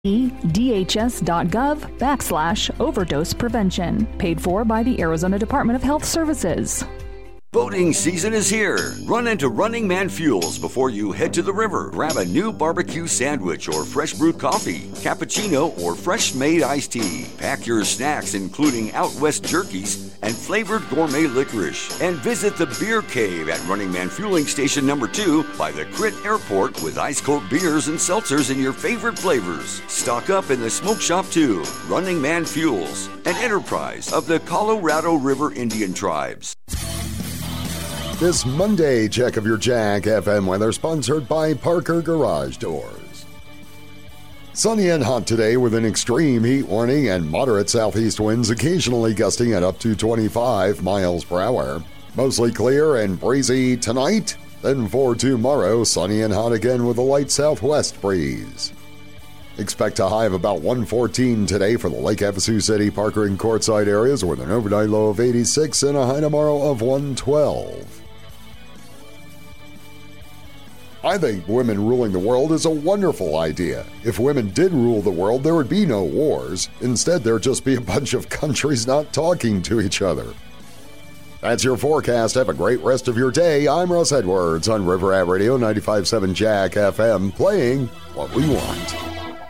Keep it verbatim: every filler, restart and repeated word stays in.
dhs.gov backslash overdose prevention. Paid for by the Arizona Department of Health Services. Boating season is here. Run into Running Man Fuels before you head to the river. Grab a new barbecue sandwich or fresh brewed coffee, cappuccino, or fresh made iced tea. Pack your snacks, including Out West jerkies and flavored gourmet licorice. And visit the Beer Cave at Running Man Fueling Station number two by the Crit Airport with ice cold beers and seltzers in your favorite flavors. Stock up in the smoke shop too. Running Man Fuels, an enterprise of the Colorado River Indian Tribes. This Monday check of your Jack F M weather sponsored by Parker Garage Doors. Sunny and hot today with an extreme heat warning and moderate southeast winds occasionally gusting at up to twenty-five miles per hour. Mostly clear and breezy tonight. Then for tomorrow, sunny and hot again with a light southwest breeze. Expect a high of about one fourteen today for the Lake Havasu City, Parker, and Quartzsite areas with an overnight low of eighty-six and a high tomorrow of one twelve. I think women ruling the world is a wonderful idea. If women did rule the world, there would be no wars. Instead, there'd just be a bunch of countries not talking to each other. That's your forecast. Have a great rest of your day. I'm Russ Edwards on River Rat Radio ninety-five point seven Jack F M, playing what we want.